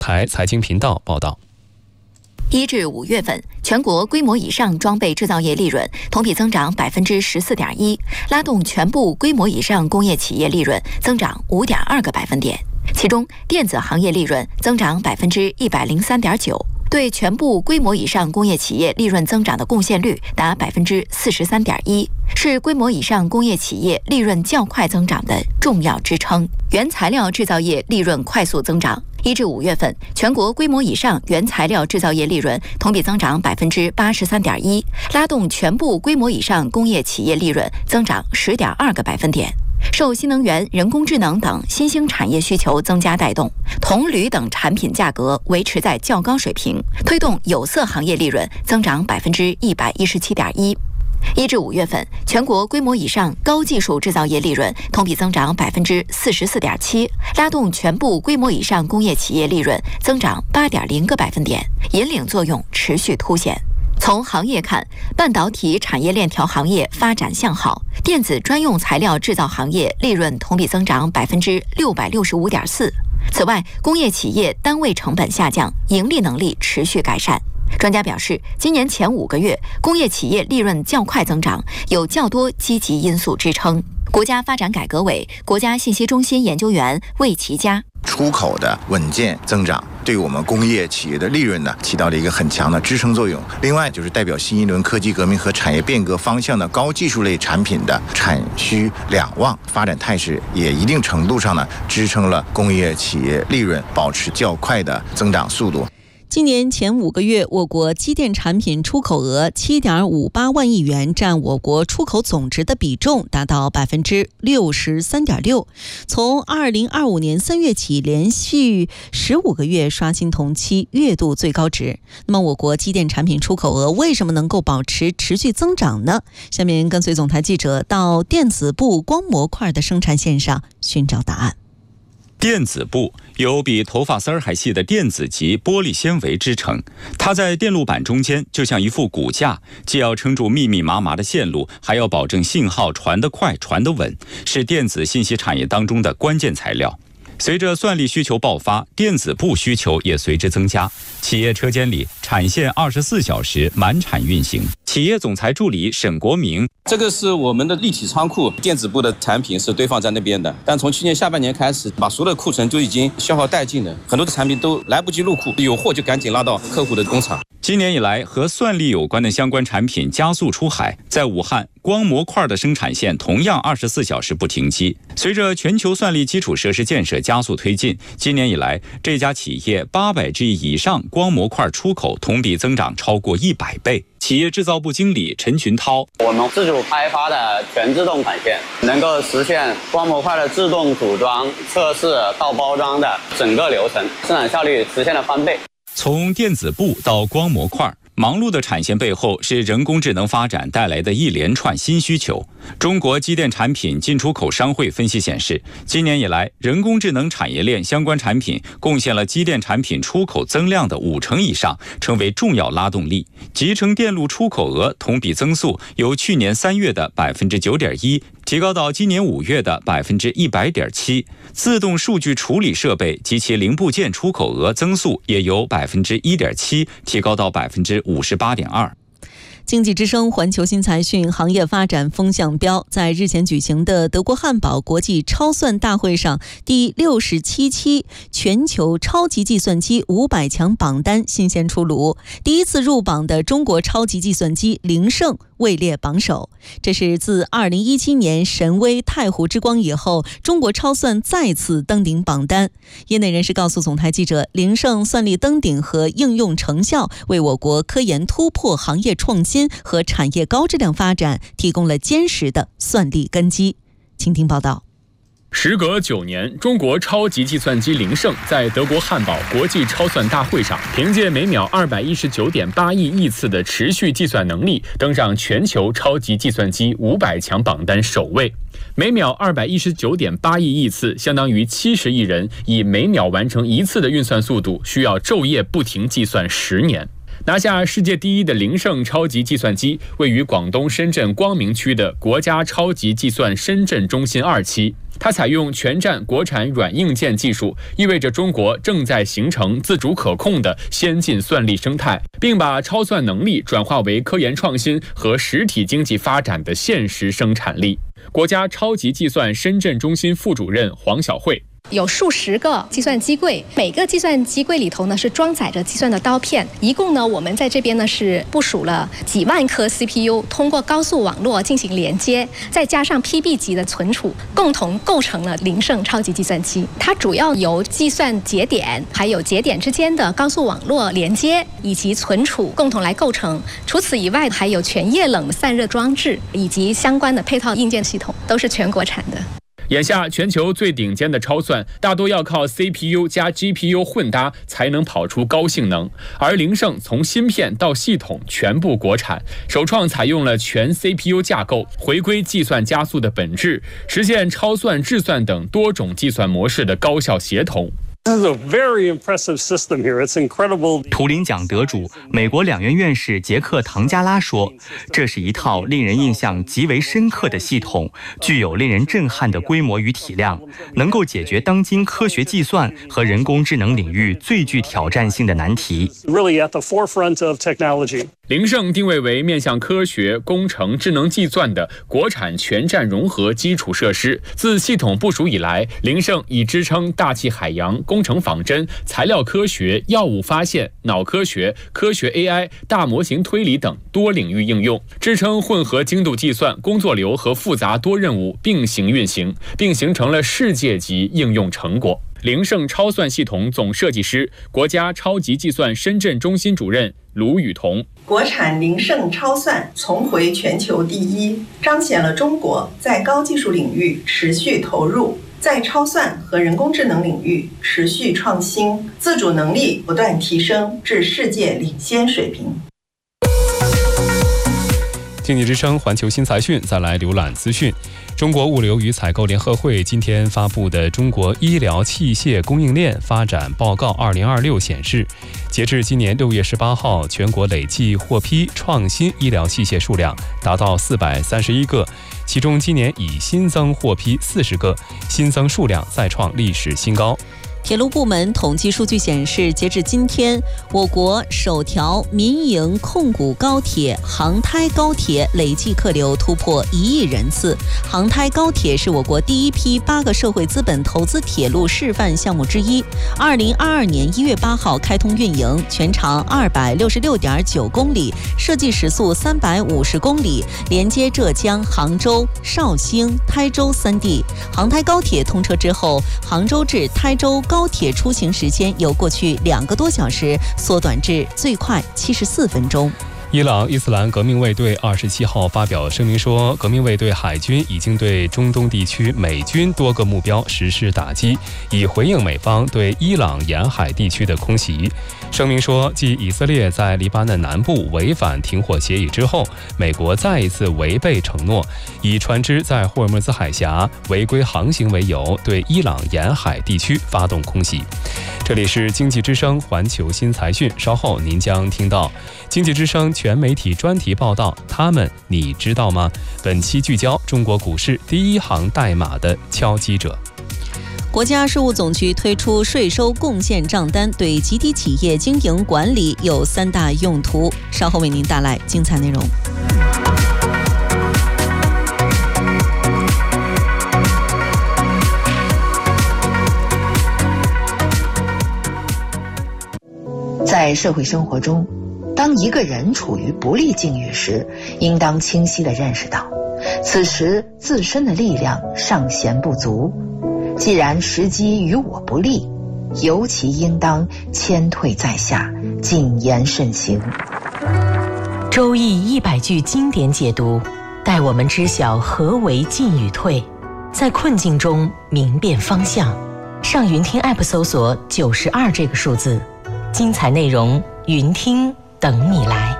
台财经频道报道。 1至5月份，全国规模以上装备制造业利润同比增长14.1%，拉动全部规模以上工业企业利润增长5.2个百分点。其中，电子行业利润增长103.9%，对全部规模以上工业企业利润增长的贡献率达43.1%，是规模以上工业企业利润较快增长的重要支撑。原材料制造业利润快速增长。1至5月份，全国规模以上原材料制造业利润同比增长83.1%，拉动全部规模以上工业企业利润增长10.2个百分点。受新能源、人工智能等新兴产业需求增加带动，铜、铝等产品价格维持在较高水平，推动有色行业利润增长117.1%。1至5月份，全国规模以上高技术制造业利润同比增长44.7%，拉动全部规模以上工业企业利润增长8.0个百分点，引领作用持续凸显。从行业看，半导体产业链条行业发展向好，电子专用材料制造行业利润同比增长665.4%。此外，工业企业单位成本下降，盈利能力持续改善。专家表示，今年前5个月，工业企业利润较快增长，有较多积极因素支撑。国家发展改革委国家信息中心研究员魏其佳： 出口的稳健增长，对我们工业企业的利润呢，起到了一个很强的支撑作用。另外，就是代表新一轮科技革命和产业变革方向的高技术类产品的产需两旺发展态势，也一定程度上呢，支撑了工业企业利润保持较快的增长速度。 今年前5个月，我国机电产品出口额7.58万亿元，占我国出口总值的比重达到63.6%。从2025年3月起，连续15个月刷新同期月度最高值。那么，我国机电产品出口额为什么能够保持持续增长呢？下面跟随总台记者到电子部光模块的生产线上寻找答案。 电子部由比头发丝儿还细的电子级玻璃纤维织成，它在电路板中间就像一副骨架，既要撑住密密麻麻的线路，还要保证信号传得快、传得稳，是电子信息产业当中的关键材料。随着算力需求爆发，电子部需求也随之增加。企业车间里，产线24小时满产运行。企业总裁助理沈国明： 这个是我们的立体仓库，电子部的产品是堆放在那边的，但从去年下半年开始，把所有的库存都已经消耗殆尽了，很多的产品都来不及入库，有货就赶紧拉到客户的工厂。 今年以来，和算力有关的相关产品加速出海，在武汉，光模块的生产线同样24小时不停机。随着全球算力基础设施建设加速推进，今年以来，这家企业800G 以上光模块出口同比增长超过100倍。企业制造部经理陈群涛： 我们自主开发的全自动产线，能够实现光模块的自动组装、测试到包装的整个流程，生产效率实现了翻倍。 从电子部到光模块，忙碌的产线背后是人工智能发展带来的一连串新需求。中国机电产品进出口商会分析显示，今年以来，人工智能产业链相关产品贡献了机电产品出口增量的50%以上，成为重要拉动力。集成电路出口额同比增速由去年3月的9.1%提高到今年5月的100.7%，自动数据处理设备及其零部件出口额增速也由1.7%提高到58.2%。 经济之声环球新财讯行业发展风向标在日前举行的德国汉堡国际超算大会上，第67期全球超级计算机500强榜单新鲜出炉。第一次入榜的中国超级计算机凌盛位列榜首，这是自2017年神威太湖之光以后，中国超算再次登顶榜单。业内人士告诉总台记者，凌盛算力登顶和应用成效为我国科研突破、行业创新和产业高质量发展提供了坚实的算力根基。请听报道。 时隔9年，中国超级计算机凌盛在德国汉堡国际超算大会上，凭借每秒219.8亿亿次的持续计算能力，登上全球超级计算机500强榜单首位。每秒219.8亿亿次，相当于70亿人以每秒完成1次的运算速度，需要昼夜不停计算10年。 拿下世界第一的灵盛超级计算机位于广东深圳光明区的国家超级计算深圳中心2期。它采用全站国产软硬件技术，意味着中国正在形成自主可控的先进算力生态，并把超算能力转化为科研创新和实体经济发展的现实生产力。国家超级计算深圳中心副主任黄晓慧。 有数十个计算机柜，每个计算机柜里头呢是装载着计算的刀片。一共呢，我们在这边呢是部署了几万颗 CPU， 通过高速网络进行连接，再加上 PB 级的存储，共同构成了灵盛超级计算机。它主要由计算节点，还有节点之间的高速网络连接以及存储共同来构成。除此以外，还有全液冷散热装置以及相关的配套硬件系统，都是全国产的。 眼下全球最顶尖的超算大多要靠 CPU 加 GPU 混搭才能跑出高性能，而灵盛从芯片到系统全部国产，首创采用了全 CPU 架构，回归计算加速的本质，实现超算、智算等多种计算模式的高效协同。 图灵奖得主、美国2院院士杰克·唐加拉说：“这是一套令人印象极为深刻的系统，具有令人震撼的规模与体量，能够解决当今科学计算和人工智能领域最具挑战性的难题。” 灵盛定位为面向科学、工程、智能计算的国产全站融合基础设施。自系统部署以来，灵盛已支撑大气海洋、工程仿真、材料科学、药物发现、脑科学、科学 AI、大模型推理等多领域应用，支撑混合精度计算、工作流和复杂多任务并行运行，并形成了世界级应用成果。灵盛超算系统总设计师、国家超级计算深圳中心主任卢雨桐： 国产灵盛超算重回全球第一，彰显了中国在高技术领域持续投入，在超算和人工智能领域持续创新，自主能力不断提升至世界领先水平。 经济之声环球新财讯，再来浏览资讯。中国物流与采购联合会今天发布的《中国医疗器械供应链发展报告2026》显示，截至今年6月18号，全国累计获批创新医疗器械数量达到431个，其中今年已新增获批40个，新增数量再创历史新高。 铁路部门统计数据显示，截至今天，我国首条民营控股高铁杭台高铁累计客流突破1亿人次。杭台高铁是我国第一批8个社会资本投资铁路示范项目之一。2022年1月8号开通运营，全长266.9公里，设计时速350公里，连接浙江、杭州、绍兴、台州3地。杭台高铁通车之后，杭州至台州高铁出行时间由过去2个多小时缩短至最快74分钟。 伊朗伊斯兰革命卫队27号发表声明说，革命卫队海军已经对中东地区美军多个目标实施打击，以回应美方对伊朗沿海地区的空袭。声明说，继以色列在黎巴嫩南部违反停火协议之后，美国再一次违背承诺，以船只在霍尔木兹海峡违规航行为由，对伊朗沿海地区发动空袭。这里是经济之声环球新财讯，稍后您将听到经济之声全媒体专题报道，他们你知道吗？本期聚焦中国股市第一行代码的敲击者。 国家税务总局推出税收贡献账单，对集体企业经营管理有3大用途。稍后为您带来精彩内容。 在社会生活中，当一个人处于不利境遇时，应当清晰地认识到，此时自身的力量尚显不足。既然时机与我不利，尤其应当谦退在下，谨言慎行。 周易100句经典解读，带我们知晓何为进与退，在困境中明辨方向。上云听 App 搜索92这个数字，精彩内容云听等你来。